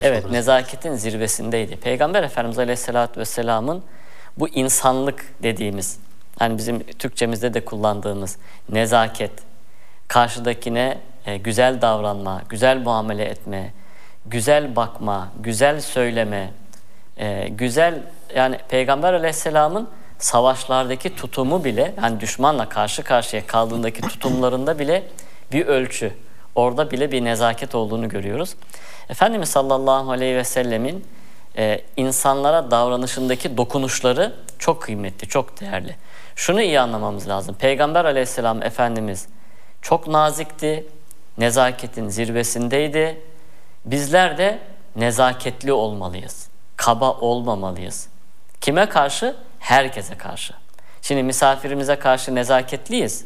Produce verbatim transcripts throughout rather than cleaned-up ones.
Evet, oluruz. nezaketin zirvesindeydi. Peygamber Efendimiz Aleyhisselatü Vesselam'ın bu insanlık dediğimiz, hani bizim Türkçemizde de kullandığımız nezaket, karşıdakine e, güzel davranma, güzel muamele etme, güzel bakma, güzel söyleme, e, güzel, yani Peygamber Aleyhisselam'ın savaşlardaki tutumu bile, yani düşmanla karşı karşıya kaldığındaki tutumlarında bile bir ölçü, orada bile bir nezaket olduğunu görüyoruz. Efendimiz sallallahu aleyhi ve sellemin e, insanlara davranışındaki dokunuşları çok kıymetli, çok değerli. Şunu iyi anlamamız lazım. Peygamber Aleyhisselam Efendimiz çok nazikti, nezaketin zirvesindeydi. Bizler de nezaketli olmalıyız, kaba olmamalıyız. Kime karşı? Herkese karşı. Şimdi misafirimize karşı nezaketliyiz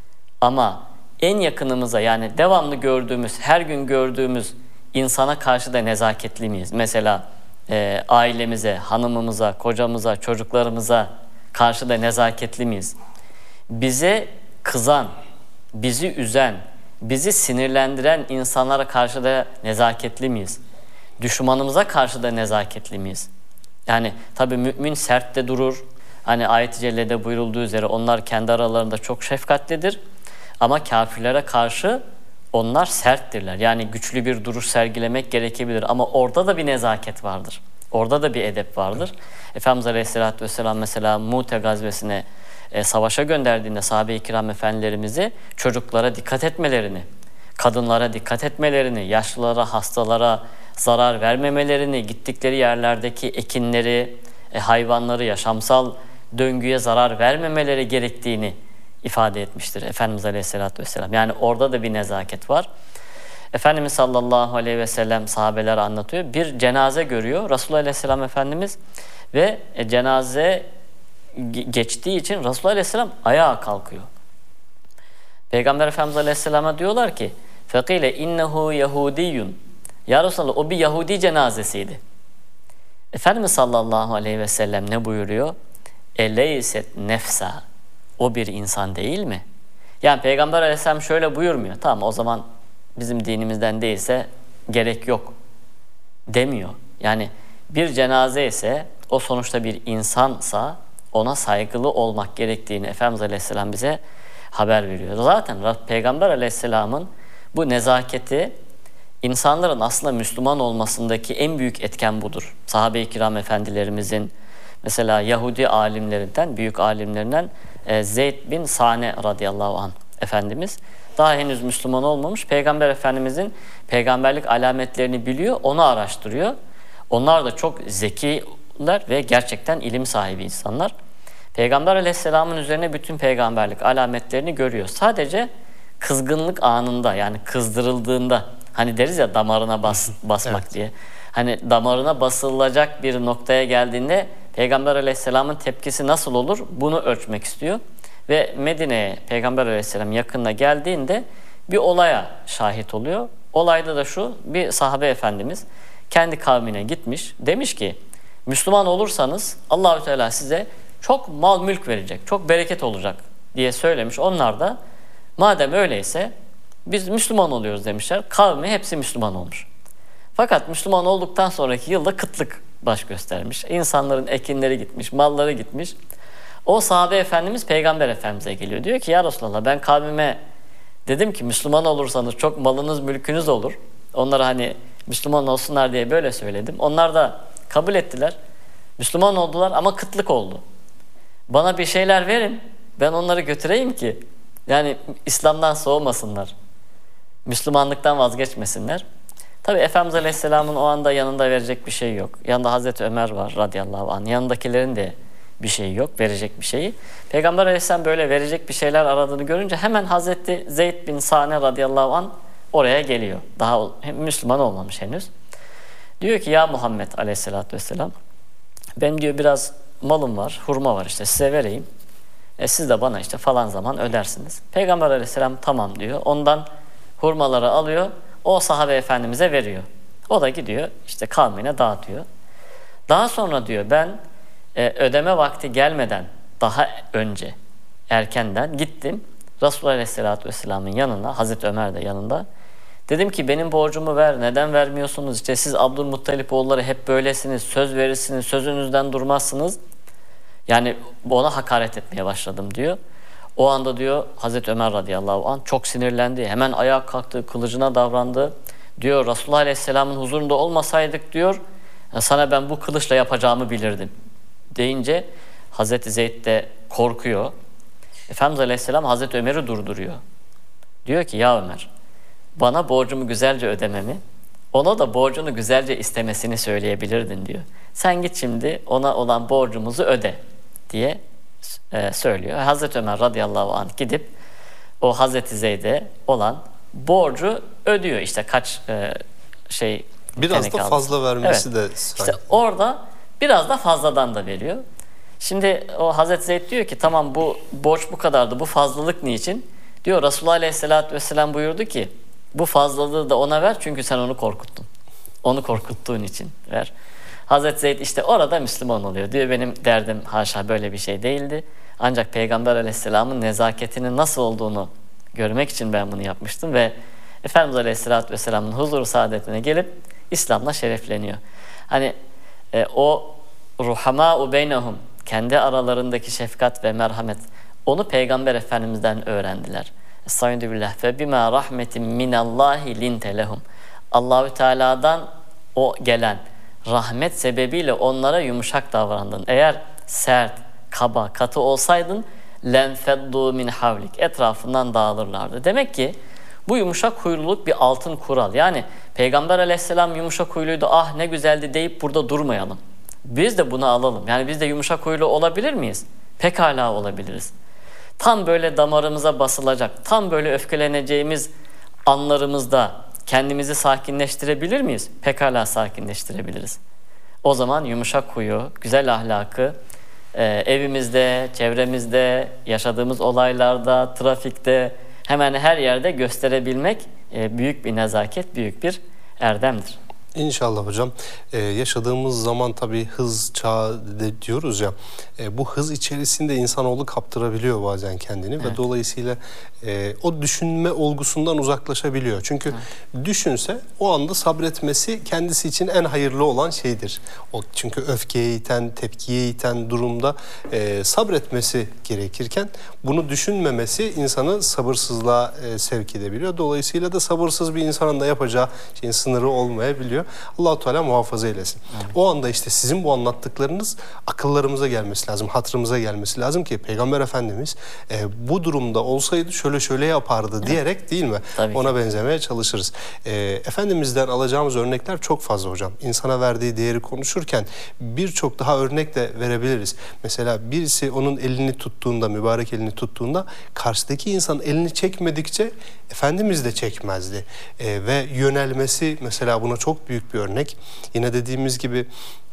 ama en yakınımıza, yani devamlı gördüğümüz, her gün gördüğümüz insana karşı da nezaketli miyiz? Mesela e, ailemize, hanımımıza, kocamıza, çocuklarımıza karşı da nezaketli miyiz? Bize kızan, bizi üzen, bizi sinirlendiren insanlara karşı da nezaketli miyiz? Düşmanımıza karşı da nezaketli miyiz? Yani tabii mümin sert de durur. Hani ayet-i cellede buyurulduğu üzere onlar kendi aralarında çok şefkatlidir. Ama kafirlere karşı onlar serttirler. Yani güçlü bir duruş sergilemek gerekebilir. Ama orada da bir nezaket vardır. Orada da bir edep vardır. Efendimiz Aleyhisselatü Vesselam mesela Mu'te gazvesine e, savaşa gönderdiğinde sahabe-i kiram efendilerimizi çocuklara dikkat etmelerini, kadınlara dikkat etmelerini, yaşlılara, hastalara zarar vermemelerini, gittikleri yerlerdeki ekinleri, e, hayvanları, yaşamsal döngüye zarar vermemeleri gerektiğini ifade etmiştir Efendimiz Aleyhisselatü Vesselam. Yani orada da bir nezaket var. Efendimiz sallallahu aleyhi ve sellem sahabeler anlatıyor. Bir cenaze görüyor Resulullah Aleyhisselam Efendimiz ve e, cenaze geçtiği için Resulullah Aleyhisselam ayağa kalkıyor. Peygamber Efendimiz Aleyhisselam'a diyorlar ki فَقِيلَ اِنَّهُ يَهُودِيٌّ Ya Resulallah, o bir Yahudi cenazesiydi. Efendimiz sallallahu aleyhi ve sellem ne buyuruyor? اَلَيْسَتْ نَفْسَا O bir insan değil mi? Yani Peygamber Aleyhisselam şöyle buyurmuyor. Tamam, o zaman bizim dinimizden değilse gerek yok demiyor. Yani bir cenaze ise o sonuçta bir insansa ona saygılı olmak gerektiğini Efendimiz Aleyhisselam bize haber veriyor. Zaten Peygamber Aleyhisselam'ın bu nezaketi insanların aslında Müslüman olmasındaki en büyük etken budur. Sahabe-i kiram efendilerimizin mesela Yahudi alimlerinden, büyük alimlerinden e, Zeyd bin Sane radıyallahu anh Efendimiz daha henüz Müslüman olmamış. Peygamber Efendimizin peygamberlik alametlerini biliyor, onu araştırıyor. Onlar da çok zekiler ve gerçekten ilim sahibi insanlar. Peygamber Aleyhisselam'ın üzerine bütün peygamberlik alametlerini görüyor. Sadece kızgınlık anında, yani kızdırıldığında, hani deriz ya damarına bas, basmak evet. diye. Hani damarına basılacak bir noktaya geldiğinde Peygamber Aleyhisselam'ın tepkisi nasıl olur? Bunu ölçmek istiyor. Ve Medine'ye Peygamber Aleyhisselam yakınına geldiğinde bir olaya şahit oluyor. Olayda da şu: bir sahabe efendimiz kendi kavmine gitmiş. Demiş ki Müslüman olursanız Allahü Teala size çok mal mülk verecek, çok bereket olacak diye söylemiş. Onlar da madem öyleyse biz Müslüman oluyoruz demişler. Kavmi hepsi Müslüman olmuş. Fakat Müslüman olduktan sonraki yılda kıtlık baş göstermiş. İnsanların ekinleri gitmiş, malları gitmiş. O sahabe efendimiz Peygamber Efendimiz'e geliyor. Diyor ki ya Resulallah, ben kavmime dedim ki Müslüman olursanız çok malınız, mülkünüz olur. Onlara hani Müslüman olsunlar diye böyle söyledim. Onlar da kabul ettiler. Müslüman oldular ama kıtlık oldu. Bana bir şeyler verin, ben onları götüreyim ki yani İslam'dan soğumasınlar, Müslümanlıktan vazgeçmesinler. Tabi Efendimiz Aleyhisselam'ın o anda yanında verecek bir şey yok. Yanında Hazreti Ömer var radıyallahu anh. Yanındakilerin de bir şeyi yok, verecek bir şeyi. Peygamber Aleyhisselam böyle verecek bir şeyler aradığını görünce hemen Hazreti Zeyd bin Sane radıyallahu anh oraya geliyor. Daha Müslüman olmamış henüz. Diyor ki ya Muhammed Aleyhisselatü Vesselam, benim diyor biraz malım var, hurma var, işte size vereyim. E siz de bana işte falan zaman ödersiniz. Peygamber Aleyhisselam tamam diyor. Ondan hurmaları alıyor, o sahabe efendimize veriyor. O da gidiyor işte kavmine dağıtıyor. Daha sonra diyor ben e, ödeme vakti gelmeden daha önce erkenden gittim Resulullah Aleyhisselatü Vesselam'ın yanına, Hazreti Ömer de yanında. Dedim ki benim borcumu ver, neden vermiyorsunuz? İşte siz Abdülmuttalip oğulları hep böylesiniz, söz verirsiniz, sözünüzden durmazsınız. Yani ona hakaret etmeye başladım diyor. O anda diyor Hazreti Ömer radıyallahu anh çok sinirlendi. Hemen ayağa kalktı, kılıcına davrandı. Diyor Resulullah aleyhisselamın huzurunda olmasaydık diyor sana ben bu kılıçla yapacağımı bilirdim. Deyince Hazreti Zeyd de korkuyor. Efendimiz aleyhisselam Hazreti Ömer'i durduruyor. Diyor ki ya Ömer bana borcumu güzelce ödememi, ona da borcunu güzelce istemesini söyleyebilirdin diyor. Sen git şimdi ona olan borcumuzu öde diye e, söylüyor. Hazreti Ömer radıyallahu anh gidip o Hazreti Zeyd'e olan borcu ödüyor. İşte kaç e, şey biraz da fazla vermesi evet. de İşte orada biraz da fazladan da veriyor. Şimdi o Hazreti Zeyd diyor ki tamam bu borç bu kadardı, bu fazlalık niçin? Diyor Resulullah aleyhissalatü vesselam buyurdu ki bu fazlalığı da ona ver çünkü sen onu korkuttun. Onu korkuttuğun için ver. Hazreti Zeyd işte orada Müslüman oluyor. Diyor benim derdim haşa böyle bir şey değildi. Ancak Peygamber aleyhisselamın nezaketinin nasıl olduğunu görmek için ben bunu yapmıştım ve Efendimiz aleyhissalatü vesselamın huzuru saadetine gelip İslam'la şerefleniyor. Hani e, o ruhamâ'u beynehum kendi aralarındaki şefkat ve merhamet onu Peygamber Efendimiz'den öğrendiler. Estaizu billah fe bima rahmetin minallahi linte lehum. Allahü Teala'dan o gelen rahmet sebebiyle onlara yumuşak davrandın. Eğer sert, kaba, katı olsaydın lenfeddu min havlik etrafından dağılırlardı. Demek ki bu yumuşak huyluluk bir altın kural. Yani Peygamber Aleyhisselam yumuşak huyluydu, ah ne güzeldi deyip burada durmayalım. Biz de bunu alalım. Yani biz de yumuşak huylu olabilir miyiz? Pekala olabiliriz. Tam böyle damarımıza basılacak, tam böyle öfkeleneceğimiz anlarımızda kendimizi sakinleştirebilir miyiz? Pekala sakinleştirebiliriz. O zaman yumuşak huyu, güzel ahlakı e, evimizde, çevremizde, yaşadığımız olaylarda, trafikte, hemen her yerde gösterebilmek e, büyük bir nezaket, büyük bir erdemdir. İnşallah hocam. Ee, yaşadığımız zaman tabii hız çağı de diyoruz ya, e, bu hız içerisinde insanoğlu kaptırabiliyor bazen kendini evet. Ve dolayısıyla e, o düşünme olgusundan uzaklaşabiliyor. Çünkü evet. Düşünse o anda sabretmesi kendisi için en hayırlı olan şeydir. O çünkü öfkeye iten, tepkiye iten durumda e, sabretmesi gerekirken bunu düşünmemesi insanı sabırsızlığa e, sevk edebiliyor. Dolayısıyla da sabırsız bir insanın da yapacağı şeyin sınırı olmayabiliyor. Allah-u Teala muhafaza eylesin. Evet. O anda işte sizin bu anlattıklarınız akıllarımıza gelmesi lazım, hatırımıza gelmesi lazım ki Peygamber Efendimiz e, bu durumda olsaydı şöyle şöyle yapardı evet. Diyerek değil mi? Tabii ona ki. Benzemeye çalışırız. E, Efendimiz'den alacağımız örnekler çok fazla hocam. İnsana verdiği değeri konuşurken birçok daha örnek de verebiliriz. Mesela birisi onun elini tuttuğunda, mübarek elini tuttuğunda karşıdaki insan elini çekmedikçe Efendimiz de çekmezdi. E, ve yönelmesi mesela buna çok büyük bir örnek. Yine dediğimiz gibi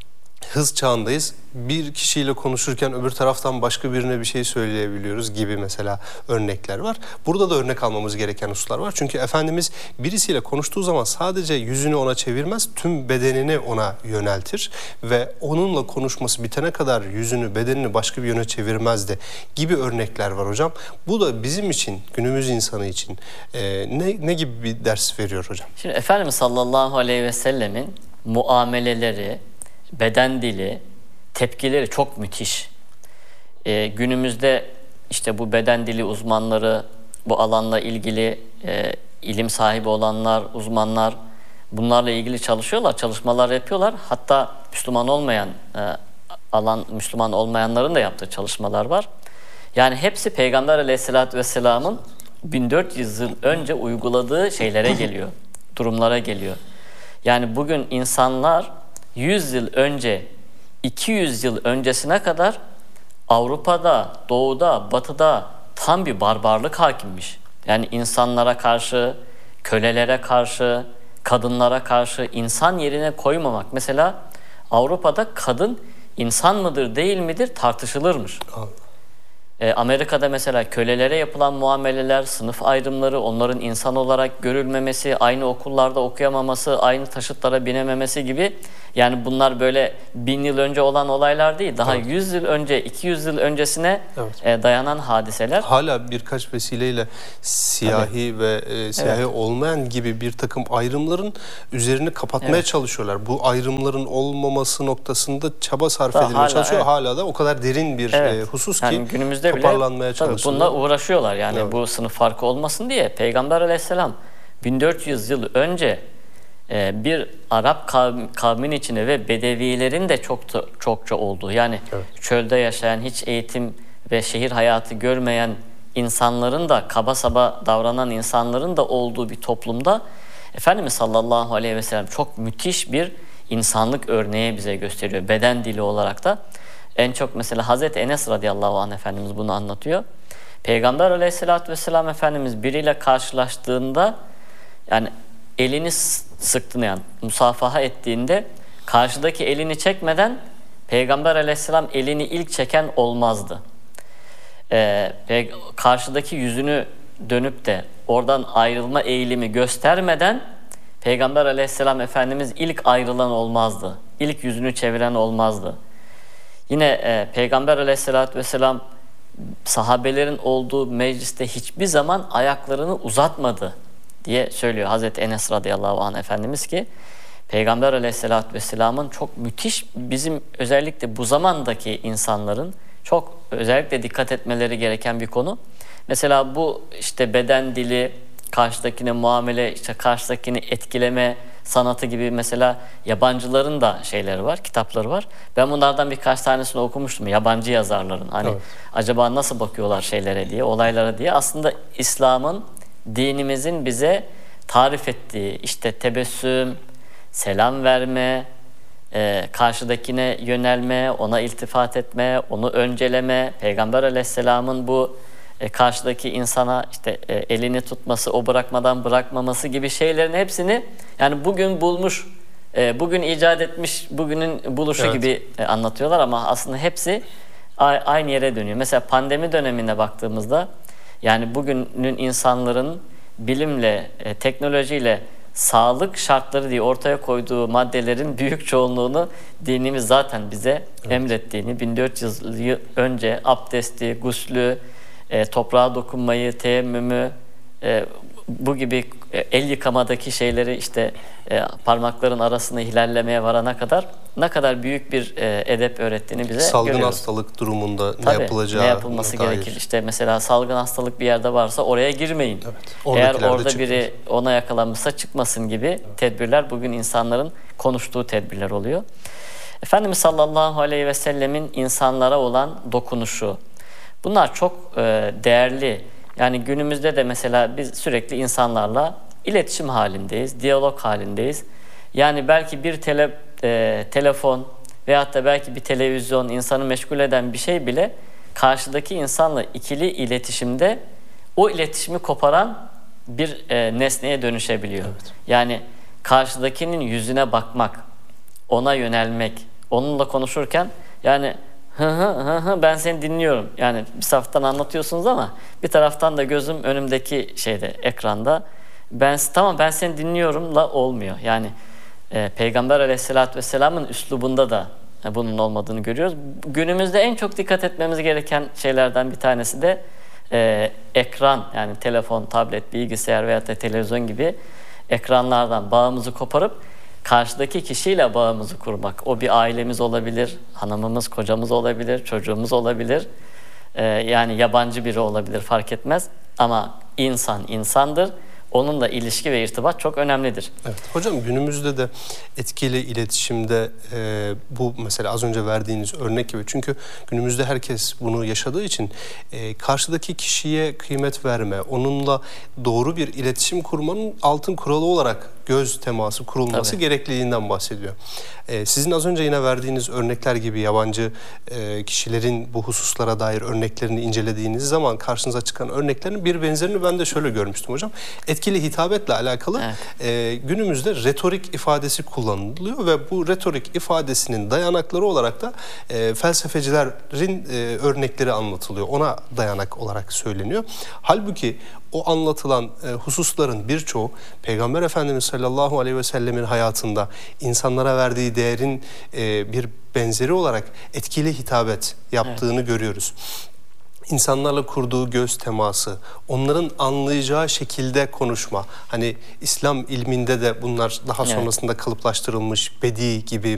hız çağındayız. Bir kişiyle konuşurken öbür taraftan başka birine bir şey söyleyebiliyoruz gibi mesela örnekler var. Burada da örnek almamız gereken hususlar var. Çünkü Efendimiz birisiyle konuştuğu zaman sadece yüzünü ona çevirmez, tüm bedenini ona yöneltir ve onunla konuşması bitene kadar yüzünü, bedenini başka bir yöne çevirmezdi gibi örnekler var hocam. Bu da bizim için, günümüz insanı için e, ne, ne gibi bir ders veriyor hocam? Şimdi Efendimiz sallallahu aleyhi ve sellemin muameleleri, beden dili, tepkileri çok müthiş. Ee, günümüzde işte bu beden dili uzmanları, bu alanla ilgili e, ilim sahibi olanlar, uzmanlar bunlarla ilgili çalışıyorlar, çalışmalar yapıyorlar. Hatta Müslüman olmayan e, alan, Müslüman olmayanların da yaptığı çalışmalar var. Yani hepsi Peygamber Aleyhisselatü Vesselam'ın bin dört yüz yıl önce uyguladığı şeylere geliyor, durumlara geliyor. Yani bugün insanlar yüz yıl önce, iki yüz yıl öncesine kadar Avrupa'da, Doğu'da, Batı'da tam bir barbarlık hakimmiş. Yani insanlara karşı, kölelere karşı, kadınlara karşı insan yerine koymamak. Mesela Avrupa'da kadın insan mıdır değil midir tartışılırmış. E, Amerika'da mesela kölelere yapılan muameleler, sınıf ayrımları, onların insan olarak görülmemesi, aynı okullarda okuyamaması, aynı taşıtlara binememesi gibi, yani bunlar böyle bin yıl önce olan olaylar değil. Daha Evet. yüz yıl önce, iki yüz yıl öncesine Evet. e, dayanan hadiseler. Hala birkaç vesileyle siyahi ve e, siyahi Evet. olmayan gibi bir takım ayrımların üzerini kapatmaya Evet. çalışıyorlar. Bu ayrımların olmaması noktasında çaba sarf Daha edilmeye hala, çalışıyor. evet. Hala da o kadar derin bir Evet. e, husus Yani ki günümüzde bile toparlanmaya tabii çalışılıyor. bununla uğraşıyorlar. Yani Evet. bu sınıf farkı olmasın diye Peygamber Aleyhisselam bin dört yüz yıl önce e, bir Arap kavm, kavmin içine ve bedevilerin de çok çokça olduğu, yani Evet. çölde yaşayan, hiç eğitim ve şehir hayatı görmeyen insanların da, kaba saba davranan insanların da olduğu bir toplumda Efendimiz sallallahu aleyhi ve sellem çok müthiş bir insanlık örneği bize gösteriyor. Beden dili olarak da. En çok mesela Hazreti Enes radıyallahu anh Efendimiz bunu anlatıyor. Peygamber aleyhissalatü vesselam Efendimiz biriyle karşılaştığında, yani elini sıktığında, yani musafaha ettiğinde karşıdaki elini çekmeden Peygamber aleyhisselam elini ilk çeken olmazdı. Ee, karşıdaki yüzünü dönüp de oradan ayrılma eğilimi göstermeden Peygamber aleyhisselam Efendimiz ilk ayrılan olmazdı. İlk yüzünü çeviren olmazdı. Yine e, Peygamber aleyhissalatü vesselam sahabelerin olduğu mecliste hiçbir zaman ayaklarını uzatmadı diye söylüyor Hazreti Enes radıyallahu anh Efendimiz ki Peygamber aleyhissalatü vesselamın çok müthiş, bizim özellikle bu zamandaki insanların çok özellikle dikkat etmeleri gereken bir konu. Mesela bu işte beden dili, karşıdakine muamele, işte karşıdakini etkileme sanatı gibi mesela yabancıların da şeyleri var, kitapları var. Ben bunlardan birkaç tanesini okumuştum, yabancı yazarların. Hani evet. acaba nasıl bakıyorlar şeylere diye, olaylara diye. Aslında İslam'ın, dinimizin bize tarif ettiği işte tebessüm, selam verme, e, karşıdakine yönelme, ona iltifat etme, onu önceleme, Peygamber aleyhisselamın bu e, karşıdaki insana işte e, elini tutması, o bırakmadan bırakmaması gibi şeylerin hepsini yani bugün bulmuş, e, bugün icat etmiş, bugünün buluşu Evet. gibi e, anlatıyorlar ama aslında hepsi a- aynı yere dönüyor. Mesela pandemi dönemine baktığımızda, yani bugünün insanların bilimle, e, teknolojiyle sağlık şartları diye ortaya koyduğu maddelerin büyük çoğunluğunu dinimiz zaten bize evet. emrettiğini, bin dört yüz yıl önce abdesti, guslü, e, toprağa dokunmayı, teyemmümü, e, bu gibi e, el yıkamadaki şeyleri işte e, parmakların arasını hilallemeye varana kadar ne kadar büyük bir e, edep öğrettiğini bize salgın görüyoruz. hastalık durumunda Tabii, ne yapılacağı, ne yapılması dair. gerekir. İşte mesela salgın hastalık bir yerde varsa oraya girmeyin. Evet, Eğer oradakiler de orada çıkmaz. biri ona yakalanmışsa çıkmasın gibi evet. tedbirler bugün insanların konuştuğu tedbirler oluyor. Efendimiz sallallahu aleyhi ve sellemin insanlara olan dokunuşu, bunlar çok e, değerli. Yani günümüzde de mesela biz sürekli insanlarla iletişim halindeyiz, diyalog halindeyiz. Yani belki bir tele, e, telefon veyahut da belki bir televizyon, insanı meşgul eden bir şey bile karşıdaki insanla ikili iletişimde o iletişimi koparan bir e, nesneye dönüşebiliyor. Evet. Yani karşıdakinin yüzüne bakmak, ona yönelmek, onunla konuşurken yani hı hı hı hı ben seni dinliyorum. Yani bir taraftan anlatıyorsunuz ama bir taraftan da gözüm önümdeki şeyde, ekranda. Ben tamam ben seni dinliyorumla olmuyor. Yani e, Peygamber aleyhissalatü vesselamın üslubunda da e, bunun olmadığını görüyoruz. Günümüzde en çok dikkat etmemiz gereken şeylerden bir tanesi de e, ekran, yani telefon, tablet, bilgisayar veya da televizyon gibi ekranlardan bağımızı koparıp karşıdaki kişiyle bağımızı kurmak. O bir ailemiz olabilir, hanımımız, kocamız olabilir, çocuğumuz olabilir. Ee, yani yabancı biri olabilir, fark etmez. Ama insan insandır. Onunla ilişki ve irtibat çok önemlidir. Evet. Hocam günümüzde de etkili iletişimde e, bu mesela az önce verdiğiniz örnek gibi. Çünkü günümüzde herkes bunu yaşadığı için e, karşıdaki kişiye kıymet verme, onunla doğru bir iletişim kurmanın altın kuralı olarak göz teması kurulması Tabii. gerekliliğinden bahsediyor. Ee, sizin az önce yine verdiğiniz örnekler gibi yabancı e, kişilerin bu hususlara dair örneklerini incelediğiniz zaman karşınıza çıkan örneklerin bir benzerini ben de şöyle görmüştüm hocam. Etkili hitabetle alakalı Evet. e, günümüzde retorik ifadesi kullanılıyor ve bu retorik ifadesinin dayanakları olarak da e, felsefecilerin e, örnekleri anlatılıyor. Ona dayanak olarak söyleniyor. Halbuki o anlatılan e, hususların birçoğu Peygamber Efendimiz sallallahu aleyhi ve sellemin hayatında insanlara verdiği değerin e, bir benzeri olarak etkili hitabet yaptığını görüyoruz. İnsanlarla kurduğu göz teması, onların anlayacağı şekilde konuşma. Hani İslam ilminde de bunlar daha Evet. sonrasında kalıplaştırılmış bedi gibi,